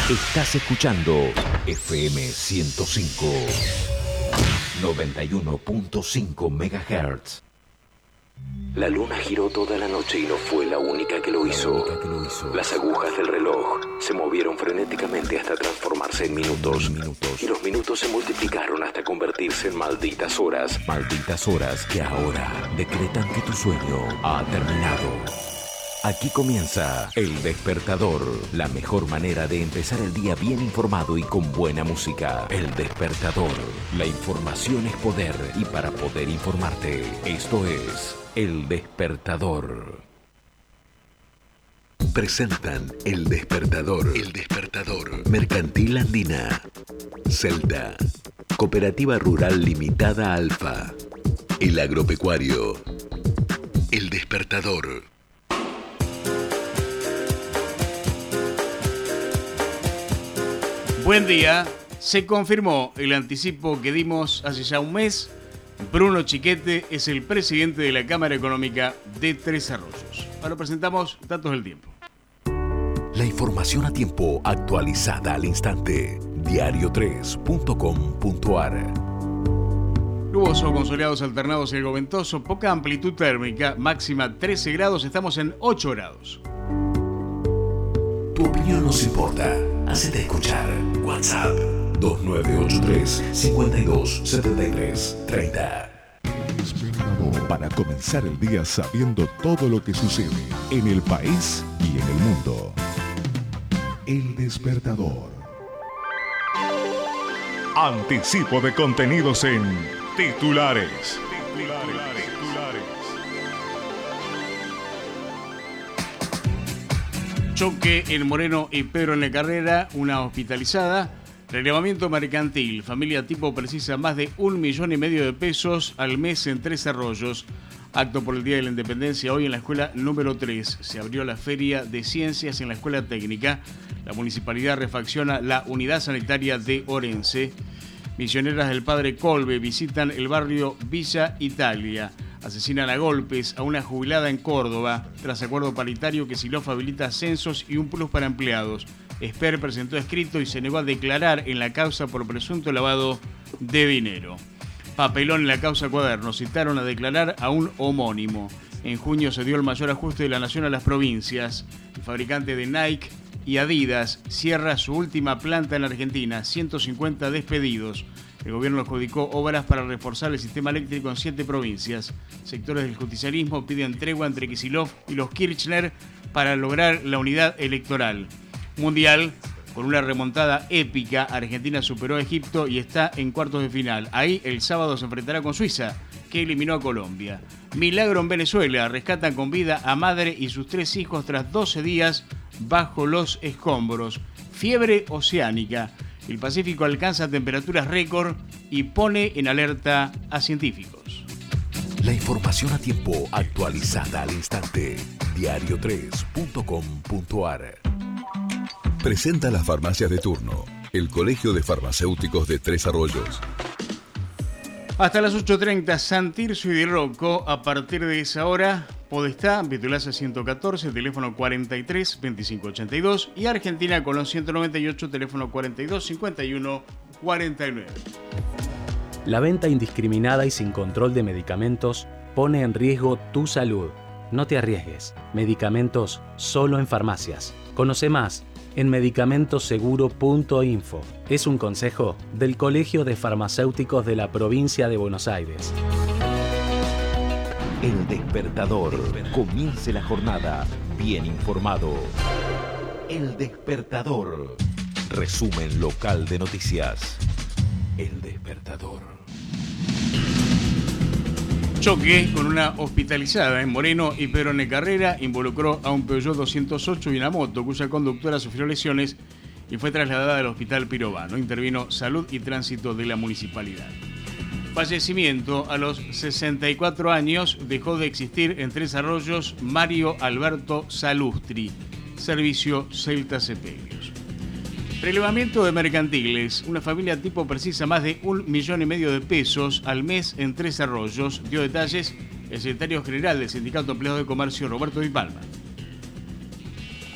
Estás escuchando FM 105, 91.5 MHz. La luna giró toda la noche y no fue la única que lo hizo. Las agujas del reloj se movieron frenéticamente hasta transformarse en minutos. Y los minutos se multiplicaron hasta convertirse en malditas horas. Malditas horas que ahora decretan que tu sueño ha terminado. Aquí comienza El Despertador, la mejor manera de empezar el día bien informado y con buena música. El Despertador, la información es poder y para poder informarte, esto es El Despertador. Presentan El Despertador. El Despertador. Mercantil Andina. Celta. Cooperativa Rural Limitada Alfa. El Agropecuario. El Despertador. Buen día. Se confirmó el anticipo que dimos hace ya un mes. Bruno Chiquete es el presidente de la Cámara Económica de Tres Arroyos. Ahora presentamos datos del tiempo. La información a tiempo actualizada al instante. Diario3.com.ar. Nuboso con soleados alternados y algo ventoso. Poca amplitud térmica. Máxima 13 grados. Estamos en 8 grados. Tu opinión nos importa. Hacete escuchar. WhatsApp 2983 5273 30. Para comenzar el día sabiendo todo lo que sucede en el país y en el mundo. El Despertador. Anticipo de contenidos en titulares. Choque en Moreno y Pedro en la Carrera, una hospitalizada. Relevamiento mercantil. Familia tipo precisa más de 1,5 millones de pesos al mes en Tres Arroyos. Acto por el Día de la Independencia hoy en la escuela número 3. Se abrió la Feria de Ciencias en la Escuela Técnica. La municipalidad refacciona la unidad sanitaria de Orense. Misioneras del Padre Colbe visitan el barrio Villa Italia. Asesinan a golpes a una jubilada en Córdoba. Tras acuerdo paritario que Silof habilita ascensos y un plus para empleados. Esper presentó escrito y se negó a declarar en la causa por presunto lavado de dinero. Papelón en la causa Cuaderno. Citaron a declarar a un homónimo. En junio se dio el mayor ajuste de la nación a las provincias. El fabricante de Nike y Adidas cierra su última planta en Argentina. 150 despedidos. El gobierno adjudicó obras para reforzar el sistema eléctrico en 7 provincias. Sectores del justicialismo piden tregua entre Kicillof y los Kirchner para lograr la unidad electoral. Mundial, con una remontada épica, Argentina superó a Egipto y está en cuartos de final. Ahí el sábado se enfrentará con Suiza, que eliminó a Colombia. Milagro en Venezuela, rescatan con vida a madre y sus 3 hijos tras 12 días bajo los escombros. Fiebre oceánica. El Pacífico alcanza temperaturas récord y pone en alerta a científicos. La información a tiempo actualizada al instante. Diario3.com.ar. Presenta las farmacias de turno. El Colegio de Farmacéuticos de Tres Arroyos. Hasta las 8:30, San Tirso y Di Rocco. A partir de esa hora, Podestá, Vitulaza 114, teléfono 43 2582. Y Argentina Colón 198, teléfono 42 51 49. La venta indiscriminada y sin control de medicamentos pone en riesgo tu salud. No te arriesgues. Medicamentos solo en farmacias. Conoce más en medicamentoseguro.info. Es un consejo del Colegio de Farmacéuticos de la Provincia de Buenos Aires. El Despertador. Comience la jornada bien informado. El Despertador. Resumen local de noticias. El Despertador. Choque con una hospitalizada en Moreno y Pedro en Carrera involucró a un Peugeot 208 y una moto cuya conductora sufrió lesiones y fue trasladada al Hospital Pirovano. Intervino Salud y Tránsito de la municipalidad. Fallecimiento: a los 64 años dejó de existir en Tres Arroyos Mario Alberto Salustri. Servicio Celta Sepelios. Relevamiento de mercantiles. Una familia tipo precisa más de 1,5 millones de pesos al mes en Tres Arroyos. Dio detalles el secretario general del Sindicato de Empleados de Comercio, Roberto Di Palma.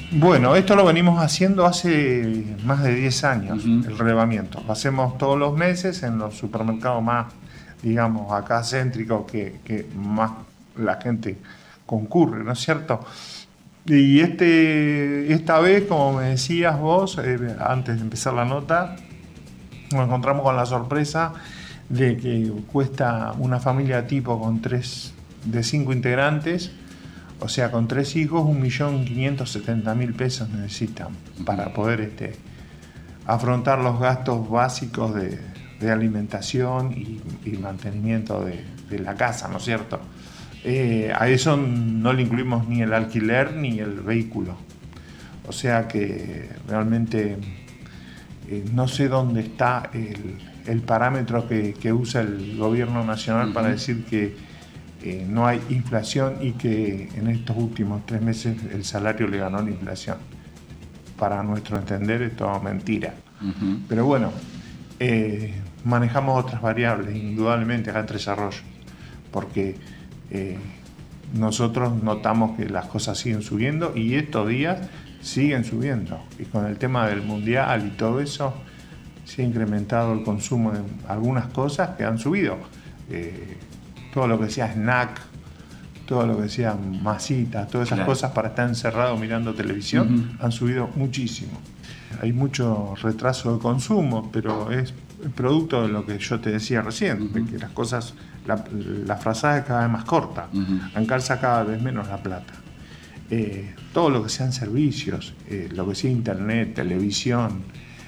Bueno, esto lo venimos haciendo hace más de 10 años, el relevamiento. Lo hacemos todos los meses en los supermercados más, digamos, acá céntricos que más la gente concurre, ¿no es cierto? Y esta vez, como me decías vos, antes de empezar la nota, nos encontramos con la sorpresa de que cuesta una familia tipo de 5 integrantes, o sea, con 3 hijos, 1.570.000 pesos necesitan para poder afrontar los gastos básicos de alimentación y mantenimiento de la casa, ¿no es cierto? A eso no le incluimos ni el alquiler ni el vehículo. O sea que realmente no sé dónde está el parámetro que usa el gobierno nacional para decir que no hay inflación y que en estos últimos 3 meses el salario le ganó la inflación. Para nuestro entender es todo mentira. Pero bueno, manejamos otras variables, indudablemente, acá en Tres Arroyos, porque nosotros notamos que las cosas siguen subiendo y estos días siguen subiendo. Y con el tema del mundial y todo eso, se ha incrementado el consumo de algunas cosas que han subido. Todo lo que sea snack, todo lo que sea masitas, todas esas cosas para estar encerrado mirando televisión, han subido muchísimo. Hay mucho retraso de consumo, pero es producto de lo que yo te decía recién, de que las cosas, la frazada es cada vez más corta, alcanza cada vez menos la plata. Todo lo que sean servicios, lo que sea internet, televisión,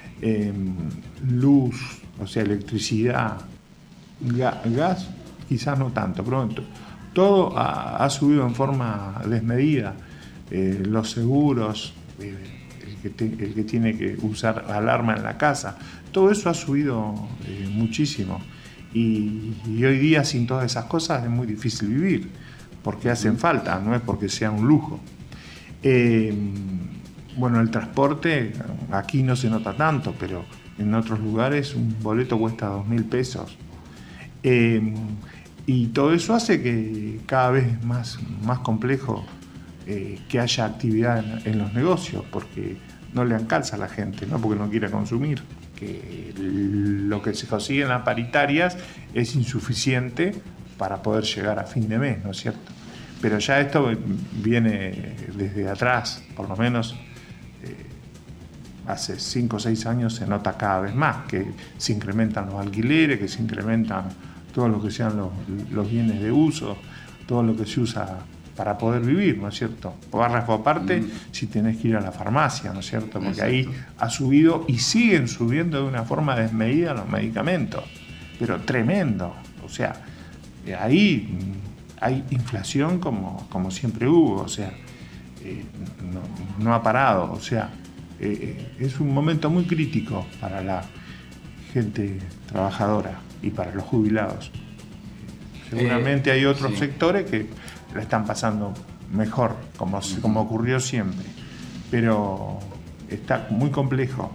luz, o sea, electricidad, gas, quizás no tanto, pero todo ha subido en forma desmedida. Los seguros, el que tiene que usar alarma en la casa, todo eso ha subido muchísimo. Y hoy día sin todas esas cosas es muy difícil vivir, porque hacen falta, no es porque sea un lujo. Bueno, el transporte aquí no se nota tanto, pero en otros lugares un boleto cuesta 2.000 pesos. Y todo eso hace que cada vez es más complejo que haya actividad en los negocios, porque no le alcanza a la gente, no porque no quiera consumir, que lo que se consigue en las paritarias es insuficiente para poder llegar a fin de mes, ¿no es cierto? Pero ya esto viene desde atrás, por lo menos hace 5 o 6 años se nota cada vez más, que se incrementan los alquileres, que se incrementan todo lo que sean los bienes de uso, todo lo que se usa para poder vivir, ¿no es cierto? Párrafo aparte, si tenés que ir a la farmacia, ¿no es cierto? Porque ahí ha subido y siguen subiendo de una forma desmedida los medicamentos, pero tremendo. O sea, ahí hay inflación como siempre hubo, o sea, no ha parado, o sea, es un momento muy crítico para la gente trabajadora y para los jubilados. Seguramente hay otros sectores que la están pasando mejor, como ocurrió siempre, pero está muy complejo.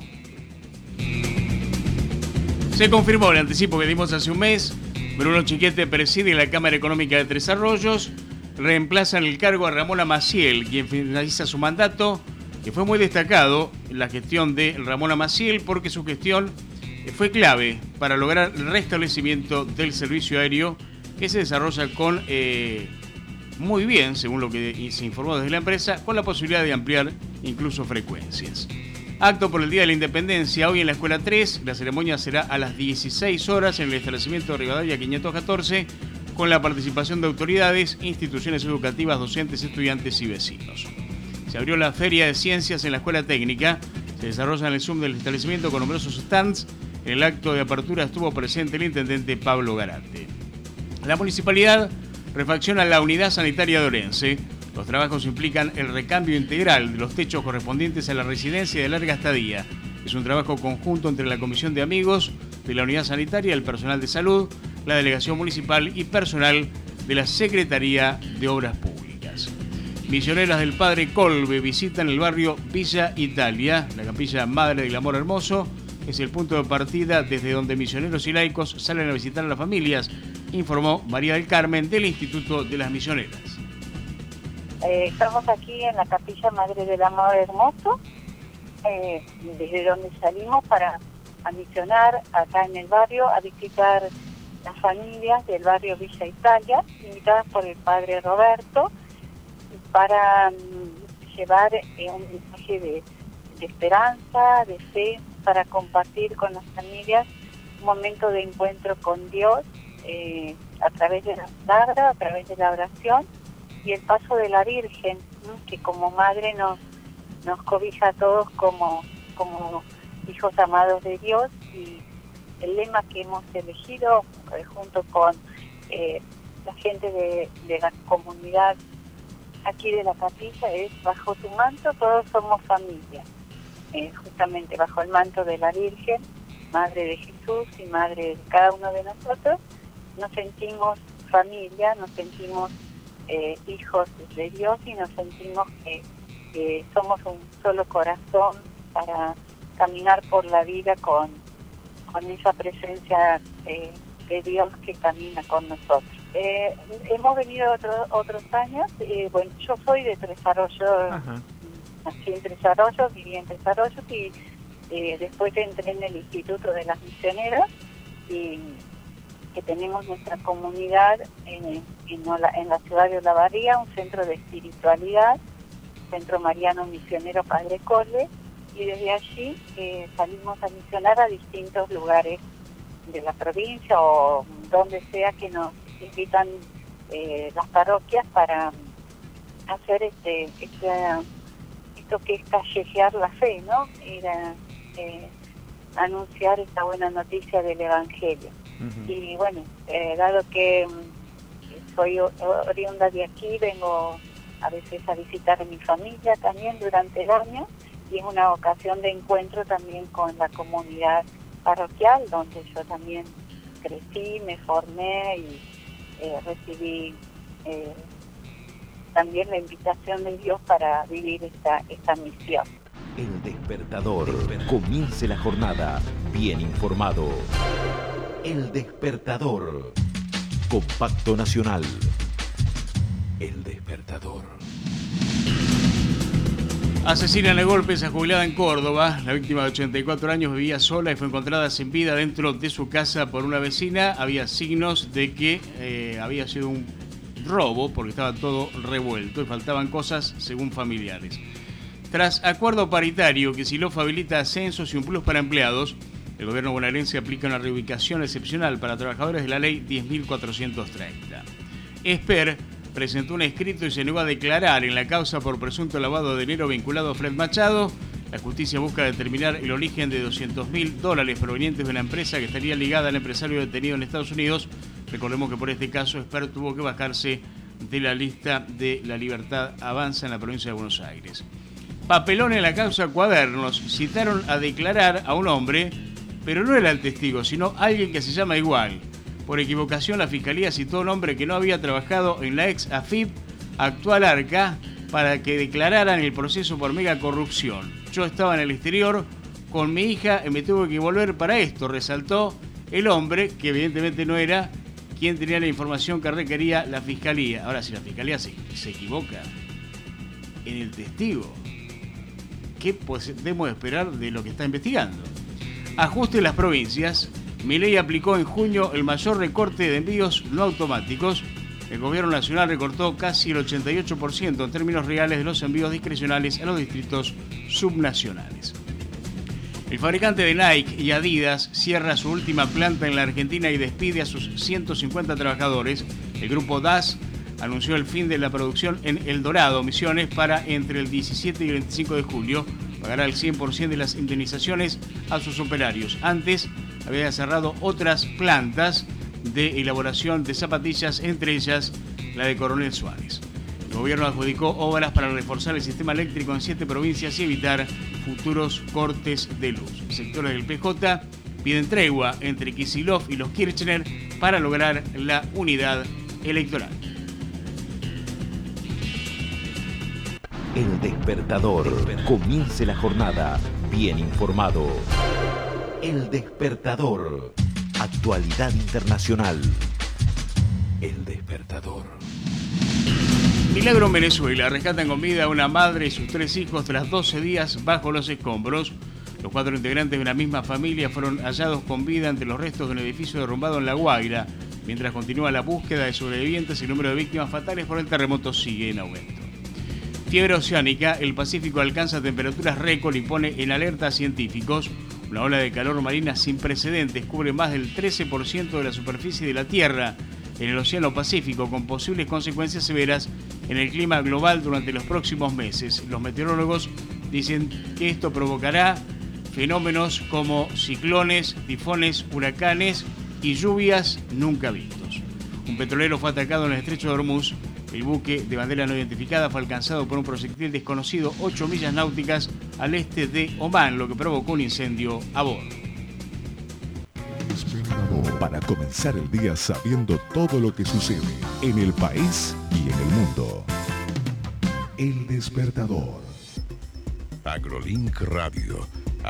Se confirmó el anticipo que dimos hace un mes. Bruno Chiquete preside la Cámara Económica de Tres Arroyos, reemplaza en el cargo a Ramón Amaciel, quien finaliza su mandato, que fue muy destacado en la gestión de Ramón Amaciel porque su gestión fue clave para lograr el restablecimiento del servicio aéreo, que se desarrolla con muy bien, según lo que se informó desde la empresa, con la posibilidad de ampliar incluso frecuencias. Acto por el Día de la Independencia, hoy en la Escuela 3, la ceremonia será a las 16 horas en el establecimiento de Rivadavia 514, con la participación de autoridades, instituciones educativas, docentes, estudiantes y vecinos. Se abrió la Feria de Ciencias en la Escuela Técnica, se desarrolla en el Zoom del establecimiento con numerosos stands. En el acto de apertura estuvo presente el intendente Pablo Garate. La municipalidad refacciona la unidad sanitaria de Orense. Los trabajos implican el recambio integral de los techos correspondientes a la residencia de larga estadía. Es un trabajo conjunto entre la Comisión de Amigos de la Unidad Sanitaria, el personal de salud, la Delegación Municipal y personal de la Secretaría de Obras Públicas. Misioneras del Padre Colbe visitan el barrio Villa Italia. La capilla Madre del Amor Hermoso es el punto de partida desde donde misioneros y laicos salen a visitar a las familias, informó María del Carmen del Instituto de las Misioneras. estamos aquí en la Capilla Madre del Amor Hermoso, desde donde salimos para misionar acá en el barrio, a visitar las familias del barrio Villa Italia, invitadas por el padre Roberto, para llevar un mensaje de esperanza, de fe, para compartir con las familias un momento de encuentro con Dios a través de la palabra, a través de la oración y el paso de la Virgen, que como madre nos cobija a todos como hijos amados de Dios. Y el lema que hemos elegido junto con la gente de la comunidad aquí de la capilla es: bajo tu manto todos somos familia. Justamente bajo el manto de la Virgen, Madre de Jesús y Madre de cada uno de nosotros, nos sentimos familia, nos sentimos hijos de Dios y nos sentimos que somos un solo corazón para caminar por la vida con esa presencia de Dios que camina con nosotros. Hemos venido otros años, bueno, yo soy de Tres Arroyos. Ajá. Nací en Tres Arroyos, viví en Tres Arroyos y después entré en el Instituto de las Misioneras, y que tenemos nuestra comunidad en la ciudad de Olavarría, un centro de espiritualidad, Centro Mariano Misionero Padre Colle, y desde allí salimos a misionar a distintos lugares de la provincia o donde sea que nos invitan las parroquias para hacer esto que es callejear la fe, ¿no? Ir a anunciar esta buena noticia del Evangelio. Uh-huh. Y bueno, dado que soy oriunda de aquí, vengo a veces a visitar a mi familia también durante el año, y es una ocasión de encuentro también con la comunidad parroquial, donde yo también crecí, me formé y recibí también la invitación de Dios para vivir esta misión. El Despertador. Comience la jornada bien informado. El Despertador. Compacto Nacional. El Despertador. Asesinan a golpes a jubilada en Córdoba. La víctima de 84 años vivía sola y fue encontrada sin vida dentro de su casa por una vecina. Había signos de que había sido un robo porque estaba todo revuelto y faltaban cosas según familiares. Tras acuerdo paritario que Silof habilita ascensos y un plus para empleados, el gobierno bonaerense aplica una reubicación excepcional para trabajadores de la ley 10.430. Esper presentó un escrito y se negó a declarar en la causa por presunto lavado de dinero vinculado a Fred Machado. La justicia busca determinar el origen de $200.000 provenientes de una empresa que estaría ligada al empresario detenido en Estados Unidos. Recordemos que por este caso Esper tuvo que bajarse de la lista de La Libertad Avanza en la provincia de Buenos Aires. Papelón en la causa Cuadernos. Citaron a declarar a un hombre, pero no era el testigo, sino alguien que se llama igual. Por equivocación, la Fiscalía citó a un hombre que no había trabajado en la ex AFIP, actual ARCA, para que declararan el proceso por megacorrupción. Yo estaba en el exterior con mi hija y me tuve que volver para esto, resaltó el hombre, que evidentemente no era quien tenía la información que requería la Fiscalía. Ahora, si la Fiscalía se equivoca en el testigo, ¿qué podemos esperar de lo que está investigando? Ajuste en las provincias. Milei aplicó en junio el mayor recorte de envíos no automáticos. El gobierno nacional recortó casi el 88% en términos reales de los envíos discrecionales a los distritos subnacionales. El fabricante de Nike y Adidas cierra su última planta en la Argentina y despide a sus 150 trabajadores. El grupo DAS anunció el fin de la producción en El Dorado, Misiones, para entre el 17 y el 25 de julio. Pagará el 100% de las indemnizaciones a sus operarios. Antes había cerrado otras plantas de elaboración de zapatillas, entre ellas la de Coronel Suárez. El gobierno adjudicó obras para reforzar el sistema eléctrico en 7 provincias y evitar futuros cortes de luz. Sectores del PJ piden tregua entre Kicillof y los Kirchner para lograr la unidad electoral. El Despertador. Comience la jornada bien informado. El Despertador. Actualidad internacional. El Despertador. Milagro en Venezuela. Rescatan con vida a una madre y sus 3 hijos tras 12 días bajo los escombros. Los 4 integrantes de una misma familia fueron hallados con vida entre los restos de un edificio derrumbado en La Guaira. Mientras continúa la búsqueda de sobrevivientes, el número de víctimas fatales por el terremoto sigue en aumento. Fiebre oceánica. El Pacífico alcanza temperaturas récord y pone en alerta a científicos. Una ola de calor marina sin precedentes cubre más del 13% de la superficie de la Tierra en el Océano Pacífico, con posibles consecuencias severas en el clima global durante los próximos meses. Los meteorólogos dicen que esto provocará fenómenos como ciclones, tifones, huracanes y lluvias nunca vistos. Un petrolero fue atacado en el estrecho de Hormuz. El buque de bandera no identificada fue alcanzado por un proyectil desconocido 8 millas náuticas al este de Omán, lo que provocó un incendio a bordo. Para comenzar el día sabiendo todo lo que sucede en el país y en el mundo. El Despertador. AgroLink Radio.